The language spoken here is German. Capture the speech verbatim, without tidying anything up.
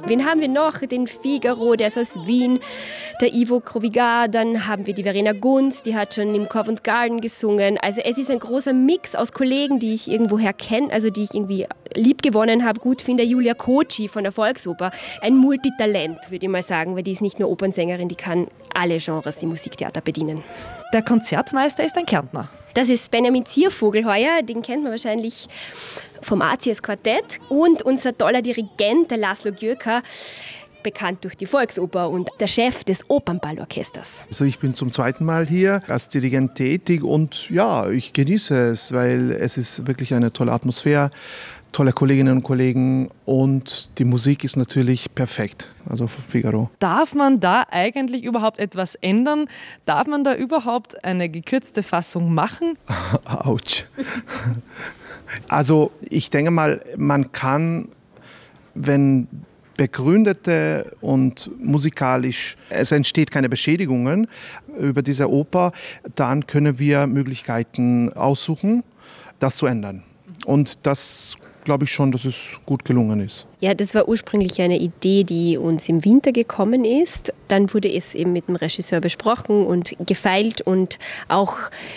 Wen haben wir noch? Den Figaro, der ist aus Wien, der Ivo Krovigar, dann haben wir die Verena Gunz, die hat schon im Covent Garden gesungen. Also es ist ein großer Mix aus Kollegen, die ich irgendwoher kenne, also die ich irgendwie lieb gewonnen habe, gut finde. Julia Koci von der Volksoper, ein Multitalent, würde ich mal sagen, weil die ist nicht nur Opernsängerin, die kann alle Genres im Musiktheater bedienen. Der Konzertmeister ist ein Kärntner. Das ist Benjamin Ziervogelheuer, den kennt man wahrscheinlich vom A C S-Quartett. Und unser toller Dirigent, der Laszlo Gjörka, bekannt durch die Volksoper und der Chef des Opernballorchesters. Also ich bin zum zweiten Mal hier als Dirigent tätig und ja, ich genieße es, weil es ist wirklich eine tolle Atmosphäre, tolle Kolleginnen und Kollegen und die Musik ist natürlich perfekt, also von Figaro. Darf man da eigentlich überhaupt etwas ändern? Darf man da überhaupt eine gekürzte Fassung machen? Autsch. Also ich denke mal, man kann, wenn begründete und musikalisch, es entsteht keine Beschädigungen über diese Oper, dann können wir Möglichkeiten aussuchen, das zu ändern. Und das glaube ich schon, dass es gut gelungen ist. Ja, das war ursprünglich eine Idee, die uns im Winter gekommen ist. Dann wurde es eben mit dem Regisseur besprochen und gefeilt und auch